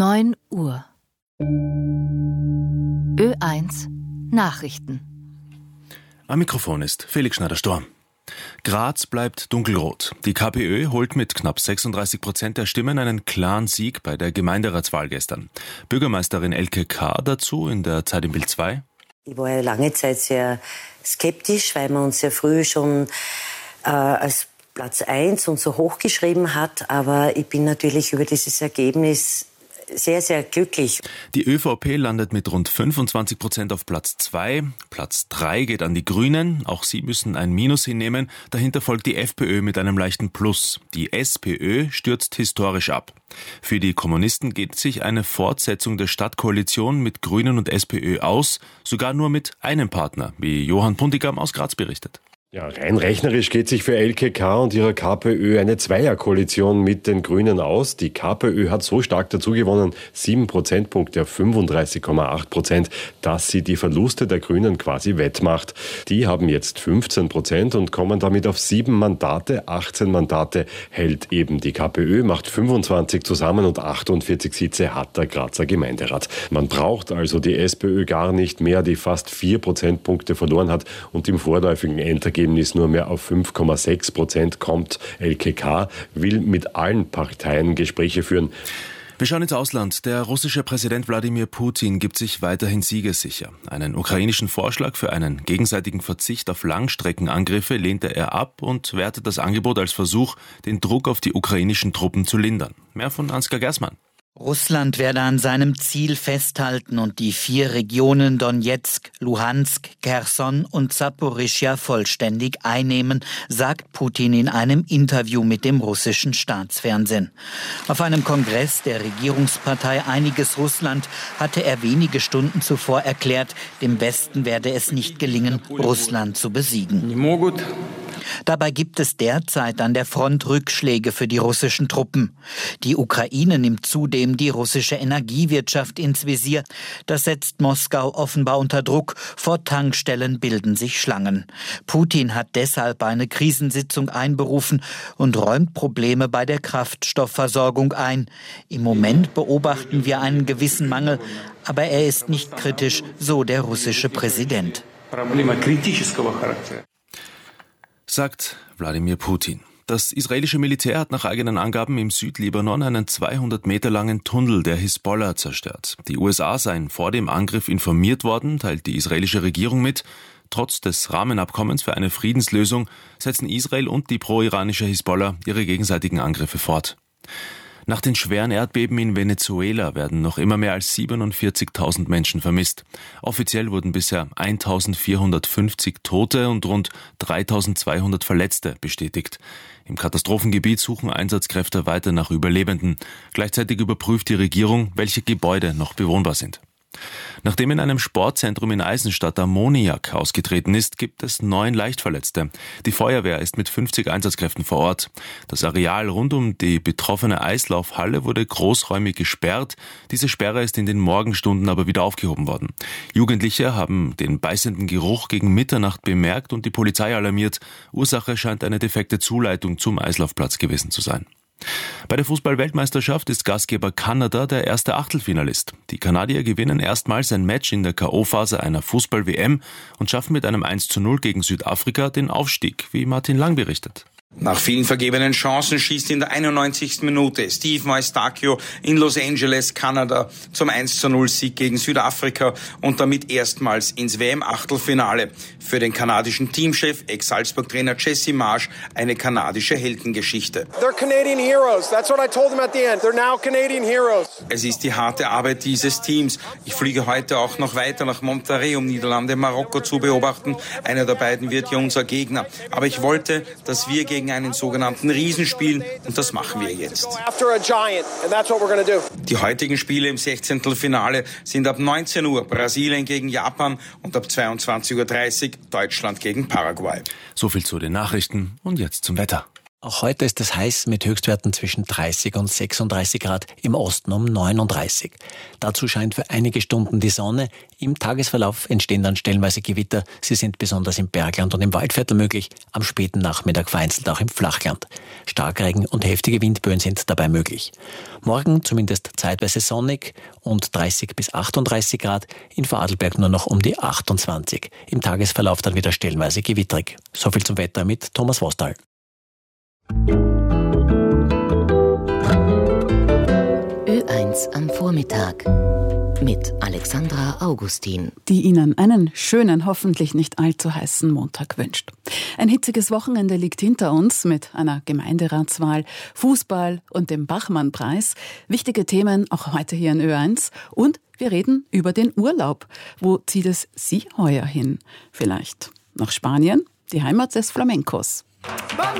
9 Uhr. Ö1 Nachrichten. Am Mikrofon ist Felix Schneider-Storm. Graz bleibt dunkelrot. Die KPÖ holt mit knapp 36% der Stimmen einen klaren Sieg bei der Gemeinderatswahl gestern. Bürgermeisterin Elke K. dazu in der Zeit im Bild 2. Ich war ja lange Zeit sehr skeptisch, weil man uns ja früh schon als Platz 1 und so hochgeschrieben hat. Aber ich bin natürlich über dieses Ergebnis sehr, sehr glücklich. Die ÖVP landet mit rund 25% auf Platz 2. Platz 3 geht an die Grünen. Auch sie müssen ein Minus hinnehmen. Dahinter folgt die FPÖ mit einem leichten Plus. Die SPÖ stürzt historisch ab. Für die Kommunisten geht sich eine Fortsetzung der Stadtkoalition mit Grünen und SPÖ aus. Sogar nur mit einem Partner, wie Johann Puntigam aus Graz berichtet. Ja, rein rechnerisch geht sich für Elke K. und ihrer KPÖ eine Zweierkoalition mit den Grünen aus. Die KPÖ hat so stark dazugewonnen, 7 Prozentpunkte auf 35,8%, dass sie die Verluste der Grünen quasi wettmacht. Die haben jetzt 15% und kommen damit auf 7 Mandate. 18 Mandate hält eben die KPÖ, macht 25 zusammen und 48 Sitze hat der Grazer Gemeinderat. Man braucht also die SPÖ gar nicht mehr, die fast 4 Prozentpunkte verloren hat und im vorläufigen Endergebnis nur mehr auf 5,6% kommt. Elke K. will mit allen Parteien Gespräche führen. Wir schauen ins Ausland. Der russische Präsident Wladimir Putin gibt sich weiterhin siegessicher. Einen ukrainischen Vorschlag für einen gegenseitigen Verzicht auf Langstreckenangriffe lehnte er ab und wertet das Angebot als Versuch, den Druck auf die ukrainischen Truppen zu lindern. Mehr von Ansgar Gersmann. Russland werde an seinem Ziel festhalten und die 4 Regionen Donetsk, Luhansk, Cherson und Saporischschja vollständig einnehmen, sagt Putin in einem Interview mit dem russischen Staatsfernsehen. Auf einem Kongress der Regierungspartei Einiges Russland hatte er wenige Stunden zuvor erklärt, dem Westen werde es nicht gelingen, Russland zu besiegen. Dabei gibt es derzeit an der Front Rückschläge für die russischen Truppen. Die Ukraine nimmt zudem die russische Energiewirtschaft ins Visier. Das setzt Moskau offenbar unter Druck. Vor Tankstellen bilden sich Schlangen. Putin hat deshalb eine Krisensitzung einberufen und räumt Probleme bei der Kraftstoffversorgung ein. Im Moment beobachten wir einen gewissen Mangel, aber er ist nicht kritisch, so der russische Präsident. Sagt Wladimir Putin. Das israelische Militär hat nach eigenen Angaben im Südlibanon einen 200 Meter langen Tunnel der Hisbollah zerstört. Die USA seien vor dem Angriff informiert worden, teilt die israelische Regierung mit. Trotz des Rahmenabkommens für eine Friedenslösung setzen Israel und die pro-iranische Hisbollah ihre gegenseitigen Angriffe fort. Nach den schweren Erdbeben in Venezuela werden noch immer mehr als 47.000 Menschen vermisst. Offiziell wurden bisher 1.450 Tote und rund 3.200 Verletzte bestätigt. Im Katastrophengebiet suchen Einsatzkräfte weiter nach Überlebenden. Gleichzeitig überprüft die Regierung, welche Gebäude noch bewohnbar sind. Nachdem in einem Sportzentrum in Eisenstadt Ammoniak ausgetreten ist, gibt es 9 Leichtverletzte. Die Feuerwehr ist mit 50 Einsatzkräften vor Ort. Das Areal rund um die betroffene Eislaufhalle wurde großräumig gesperrt. Diese Sperre ist in den Morgenstunden aber wieder aufgehoben worden. Jugendliche haben den beißenden Geruch gegen Mitternacht bemerkt und die Polizei alarmiert. Ursache scheint eine defekte Zuleitung zum Eislaufplatz gewesen zu sein. Bei der Fußball-Weltmeisterschaft ist Gastgeber Kanada der erste Achtelfinalist. Die Kanadier gewinnen erstmals ein Match in der K.O.-Phase einer Fußball-WM und schaffen mit einem 1:0 gegen Südafrika den Aufstieg, wie Martin Lang berichtet. Nach vielen vergebenen Chancen schießt in der 91. Minute Steve Maestacchio in Los Angeles, Kanada, zum 1:0-Sieg gegen Südafrika und damit erstmals ins WM-Achtelfinale. Für den kanadischen Teamchef, Ex-Salzburg-Trainer Jesse Marsch, eine kanadische Heldengeschichte. They're Canadian heroes. That's what I told them at the end. They're now Canadian heroes. Es ist die harte Arbeit dieses Teams. Ich fliege heute auch noch weiter nach Monterrey, um Niederlande, Marokko zu beobachten. Einer der beiden wird ja unser Gegner. Aber ich wollte, dass wir gegen einen sogenannten Riesen spielen und das machen wir jetzt. Die heutigen Spiele im 16. Finale sind ab 19 Uhr Brasilien gegen Japan und ab 22:30 Uhr Deutschland gegen Paraguay. So viel zu den Nachrichten und jetzt zum Wetter. Auch heute ist es heiß mit Höchstwerten zwischen 30 und 36 Grad, im Osten um 39. Dazu scheint für einige Stunden die Sonne. Im Tagesverlauf entstehen dann stellenweise Gewitter. Sie sind besonders im Bergland und im Waldviertel möglich, am späten Nachmittag vereinzelt auch im Flachland. Starkregen und heftige Windböen sind dabei möglich. Morgen zumindest zeitweise sonnig und 30 bis 38 Grad, in Vorarlberg nur noch um die 28. Im Tagesverlauf dann wieder stellenweise gewitterig. Soviel zum Wetter mit Thomas Wostal. Ö1 am Vormittag mit Alexandra Augustin, die Ihnen einen schönen, hoffentlich nicht allzu heißen Montag wünscht. Ein hitziges Wochenende liegt hinter uns mit einer Gemeinderatswahl, Fußball und dem Bachmann-Preis. Wichtige Themen auch heute hier in Ö1. Und wir reden über den Urlaub. Wo zieht es Sie heuer hin? Vielleicht nach Spanien, die Heimat des Flamencos.